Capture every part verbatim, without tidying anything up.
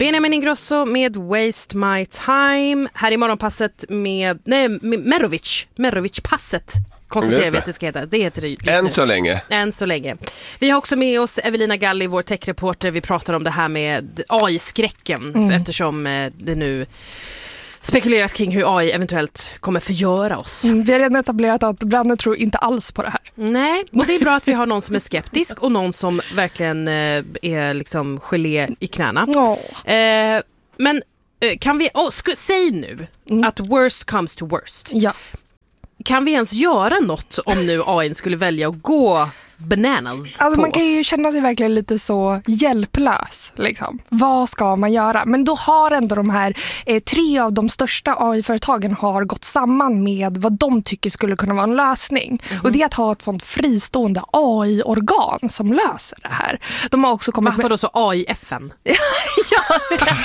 Benjamin Ingrosso med Waste My Time. Här i morgonpasset med nej, Merovic. Merovic-passet. Konstaterar vi att det ska heta. Det heter det Än så länge. Än så länge. Vi har också med oss Evelina Galli, vår techreporter. Vi pratar om det här med A I-skräcken. Mm. Eftersom det nu spekuleras kring hur A I eventuellt kommer förgöra oss. Mm, vi har redan etablerat att Branne tror inte alls på det här. Nej, och det är bra att vi har någon som är skeptisk och någon som verkligen eh, är liksom gelé i knäna. Oh. Eh, men eh, kan vi, oh, sku, säg nu mm. att worst comes to worst. Ja. Kan vi ens göra något om nu A I skulle välja att gå bananas alltså man oss? kan ju känna sig verkligen lite så hjälplös liksom. Vad ska man göra? Men då har ändå de här eh, tre av de största A I-företagen har gått samman med vad de tycker skulle kunna vara en lösning. Mm-hmm. Och det är att ha ett sånt fristående A I-organ som löser det här. De har också kommit Varför med... då så A I-F N? ja.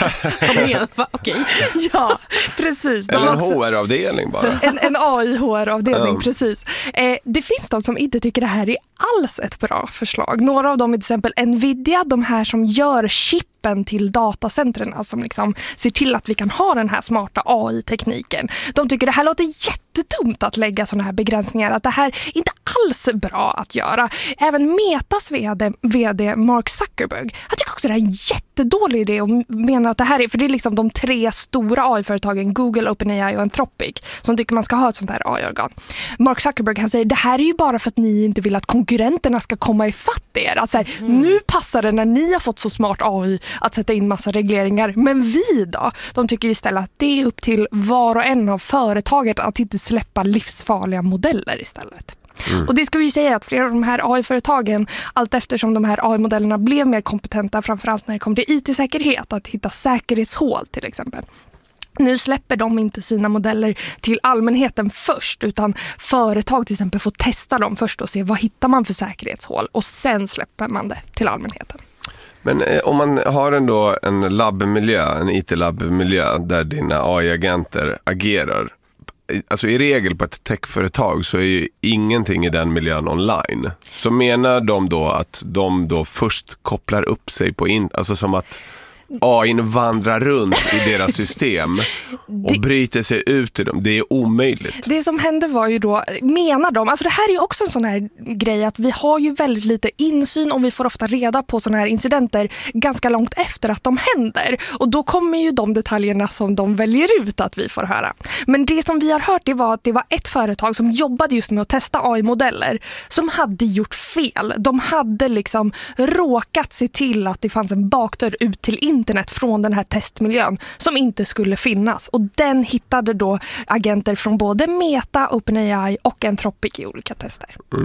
Okej. Okay. Ja, precis. Eller en också... H R-avdelning bara. En, en A I-H R-avdelning, um. precis. Eh, det finns de som inte tycker det här är alls ett bra förslag. Några av dem är till exempel Nvidia, de här som gör chippen till datacentren som liksom ser till att vi kan ha den här smarta A I-tekniken. De tycker det här låter jättedumt att lägga sådana här begränsningar, att det här inte alls är bra att göra. Även Metas vd, vd Mark Zuckerberg, han tycker också det här är en jättedålig idé och menar att det här är, för det är liksom de tre stora A I-företagen Google, OpenAI och Anthropic som tycker man ska ha ett sånt här A I-organ. Mark Zuckerberg, han säger det här är ju bara för att ni inte vill att konkurrenterna ska komma ifatt er. Alltså här, mm. nu passar det när ni har fått så smart A I att sätta in massa regleringar, men vi då? De tycker istället att det är upp till var och en av företaget att inte släppa livsfarliga modeller istället. Mm. Och det ska vi ju säga att flera av de här A I-företagen, allt eftersom de här A I-modellerna blev mer kompetenta, framförallt när det kom till I T-säkerhet, att hitta säkerhetshål till exempel. Nu släpper de inte sina modeller till allmänheten först, utan företag till exempel får testa dem först och se vad hittar man för säkerhetshål, och sen släpper man det till allmänheten. Men eh, om man har ändå en labbmiljö, en I T-labbmiljö där dina A I-agenter agerar, alltså i regel på ett techföretag så är ju ingenting i den miljön online. Så menar de då att de då först kopplar upp sig på, in, alltså som att A I vandrar runt i deras system och det, bryter sig ut i dem. Det är omöjligt. Det som hände var ju då, menar de, alltså det här är ju också en sån här grej att vi har ju väldigt lite insyn och vi får ofta reda på såna här incidenter ganska långt efter att de händer. Och då kommer ju de detaljerna som de väljer ut att vi får höra. Men det som vi har hört, det var att det var ett företag som jobbade just med att testa A I-modeller som hade gjort fel. De hade liksom råkat se till att det fanns en bakdörr ut till internet från den här testmiljön som inte skulle finnas. Och den hittade då agenter från både Meta, OpenAI och Anthropic i olika tester. Mm.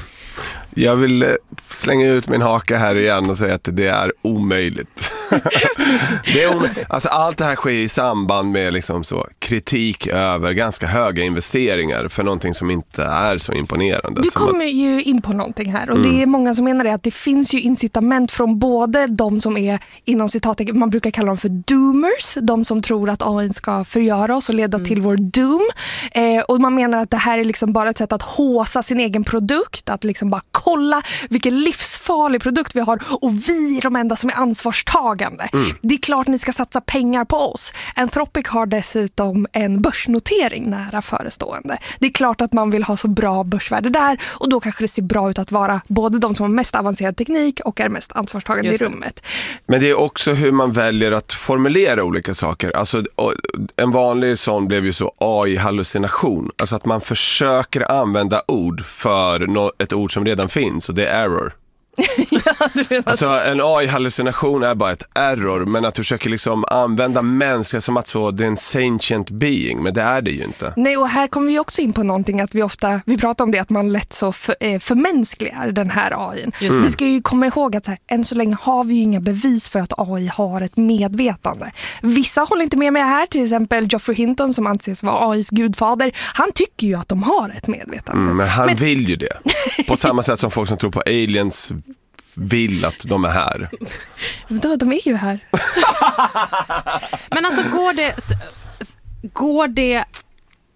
Jag vill slänga ut min haka här igen och säga att det är omöjligt. det är omöjligt. Alltså allt det här sker i samband med liksom så kritik över ganska höga investeringar för någonting som inte är så imponerande. Du kommer att... ju in på någonting här och mm. det är många som menar det, att det finns ju incitament från både de som är inom citat, man brukar kalla dem för doomers, de som tror att A I ska förgöra oss och leda mm. till vår doom. Eh, och man menar att det här är liksom bara ett sätt att håsa sin egen produkt, att liksom bara kolla vilken livsfarlig produkt vi har och vi är de enda som är ansvarstagande. Mm. Det är klart ni ska satsa pengar på oss. Anthropic har dessutom en börsnotering nära förestående. Det är klart att man vill ha så bra börsvärde där och då kanske det ser bra ut att vara både de som har mest avancerad teknik och är mest ansvarstagande i rummet. Men det är också hur man väljer att formulera olika saker. Alltså en vanlig sån blev ju så A I-hallucination. Alltså att man försöker använda ord för ett ord som redan finns och det är error. ja, du alltså en A I-hallucination är bara ett error, men att du försöker liksom använda människor som att så det är en sentient being, men det är det ju inte. Nej, och här kommer vi också in på någonting att vi ofta, vi pratar om det att man lätt så för, eh, förmänskligar den här A I. Mm. Vi ska ju komma ihåg att så här, än så länge har vi ju inga bevis för att A I har ett medvetande. Vissa håller inte med mig här, till exempel Geoffrey Hinton som anses vara A Is gudfader, han tycker ju att de har ett medvetande. Mm, men han men... vill ju det. På samma sätt som folk som tror på aliens vill att de är här. Då, de är ju här. Men alltså går det går det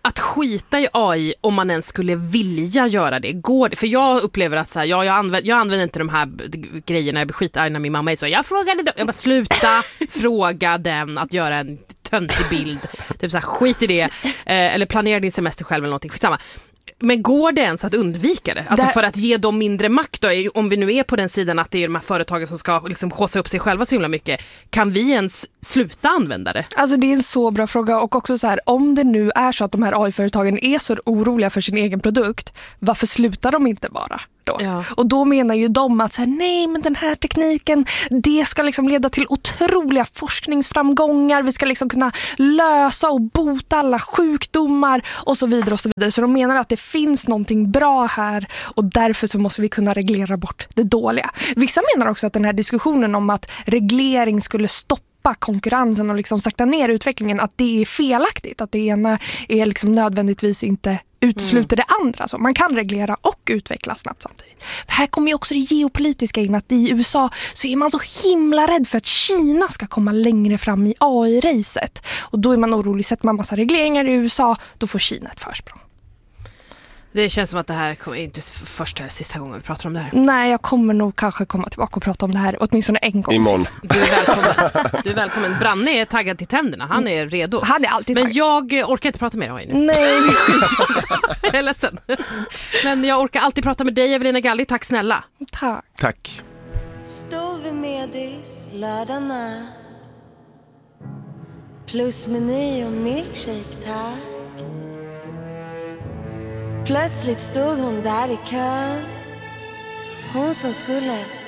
att skita i A I om man ens skulle vilja göra det? Går det? För jag upplever att så här, ja, jag, använder, jag använder inte de här grejerna, jag blir skitarg när min mamma är så, jag frågade då. Jag bara, sluta fråga den att göra en töntig bild. Typ så här, skit i det. Eh, eller planera din semester själv eller någonting. Skitsamma. Men går det ens att undvika det? Alltså Där... för att ge dem mindre makt då, om vi nu är på den sidan att det är de här företagen som ska liksom håsa upp sig själva så himla mycket. Kan vi ens sluta använda det? Alltså det är en så bra fråga och också så här, om det nu är så att de här A I-företagen är så oroliga för sin egen produkt, varför slutar de inte bara då? Ja. Och då menar ju de att så här, nej men den här tekniken, det ska liksom leda till otroliga forskningsframgångar, vi ska liksom kunna lösa och bota alla sjukdomar och så vidare och så vidare. Så de menar att det finns någonting bra här och därför så måste vi kunna reglera bort det dåliga. Vissa menar också att den här diskussionen om att reglering skulle stoppa konkurrensen och liksom sakta ner utvecklingen, att det är felaktigt, att det ena är liksom nödvändigtvis inte utesluter mm. det andra. Så man kan reglera och utveckla snabbt samtidigt. För här kommer ju också det geopolitiska in, att i U S A så är man så himla rädd för att Kina ska komma längre fram i A I-racet. Och då är man orolig, sätter man massa regleringar i U S A, då får Kina ett försprång. Det känns som att det här kommer inte första eller sista gången vi pratar om det här. Nej, jag kommer nog kanske komma tillbaka och prata om det här åtminstone en gång. Imorgon. Du är välkommen. Du är välkommen. Branne är taggad till tänderna. Han är redo. Han är alltid Men taggad. jag orkar inte prata med dig nu. Nej, det är skit. Jag är ledsen. Men jag orkar alltid prata med dig, Evelina Galli. Tack snälla. Tack. Tack. Stod vid Medis lördag natt, plus meny och milkshake tack. Plötsligt stod hon där i kön, hon som skulle